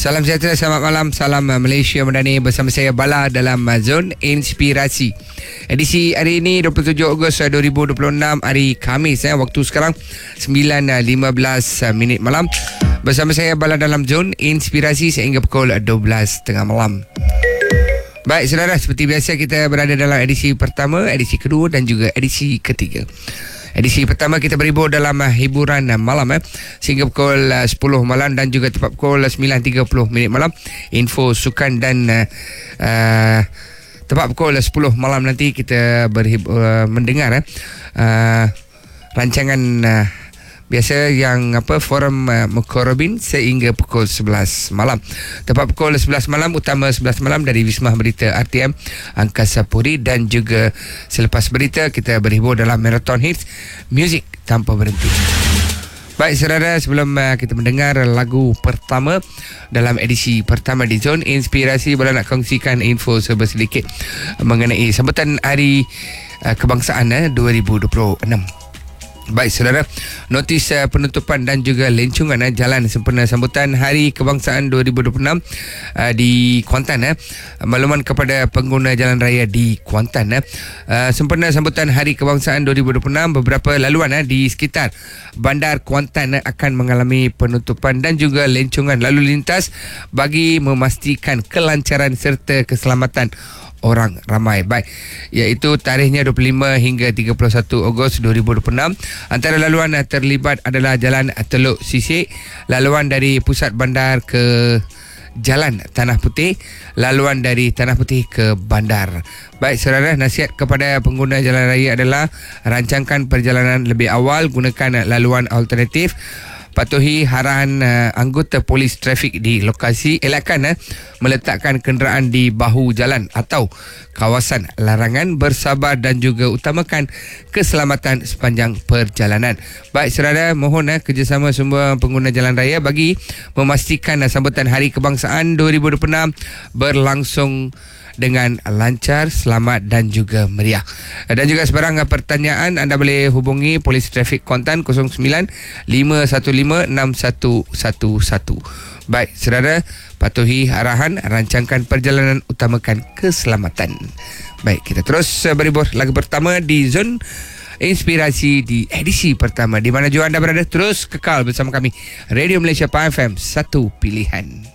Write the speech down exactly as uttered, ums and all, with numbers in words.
Salam sejahtera, selamat malam. Salam Malaysia Madani bersama saya Bala dalam Zon Inspirasi. Edisi hari ini dua puluh tujuh Ogos dua ribu dua puluh enam, hari Khamis eh. Waktu sekarang sembilan lima belas minit malam. Bersama saya Bala dalam Zon Inspirasi sehingga pukul dua belas tengah malam. Baik saudara, seperti biasa kita berada dalam edisi pertama, edisi kedua dan juga edisi ketiga. Edisi pertama kita berhibur dalam uh, hiburan uh, malam eh, sehingga pukul uh, sepuluh malam dan juga tepat pukul sembilan tiga puluh minit malam info sukan dan uh, uh, tepat pukul sepuluh malam nanti kita berhibur, uh, mendengar eh, uh, rancangan uh, biasa yang apa forum uh, Mukarrabin sehingga pukul sebelas malam. Tepat pukul sebelas malam, utama sebelas malam dari Wisma Berita R T M Angkasa Puri, dan juga selepas berita kita berhibur dalam Marathon Hits Music Tanpa Berhenti. Baik saudara, sebelum uh, kita mendengar lagu pertama dalam edisi pertama di Zon Inspirasi, boleh nak kongsikan info serba sedikit mengenai sambutan Hari uh, Kebangsaan uh, dua ribu dua puluh enam. Baik saudara, notis uh, penutupan dan juga lencungan uh, jalan sempena sambutan Hari Kebangsaan dua ribu dua puluh enam uh, di Kuantan. Uh, makluman kepada pengguna jalan raya di Kuantan, uh, uh, sempena sambutan Hari Kebangsaan dua ribu dua puluh enam, beberapa laluan uh, di sekitar Bandar Kuantan uh, akan mengalami penutupan dan juga lencungan lalu lintas bagi memastikan kelancaran serta keselamatan orang ramai. Baik, iaitu tarikhnya dua puluh lima hingga tiga puluh satu Ogos dua ribu dua puluh enam. Antara laluan terlibat adalah Jalan Teluk Sisik, laluan dari Pusat Bandar ke Jalan Tanah Putih, laluan dari Tanah Putih ke Bandar. Baik saudara, nasihat kepada pengguna jalan raya adalah rancangkan perjalanan lebih awal, gunakan laluan alternatif, patuhi arahan uh, anggota polis trafik di lokasi, elakkan uh, meletakkan kenderaan di bahu jalan atau kawasan larangan, bersabar dan juga utamakan keselamatan sepanjang perjalanan. Baik saudara, mohon uh, kerjasama semua pengguna jalan raya bagi memastikan uh, sambutan Hari Kebangsaan dua ribu dua puluh enam berlangsung dengan lancar, selamat dan juga meriah. Dan juga sebarang pertanyaan anda boleh hubungi Polis Trafik Kuantan kosong sembilan lima satu lima enam satu satu satu. Baik saudara, patuhi arahan, rancangkan perjalanan, utamakan keselamatan. Baik, kita terus berhibur lagu pertama di Zon Inspirasi di edisi pertama. Di mana juga anda berada, terus kekal bersama kami Radio Malaysia P A F M, satu pilihan.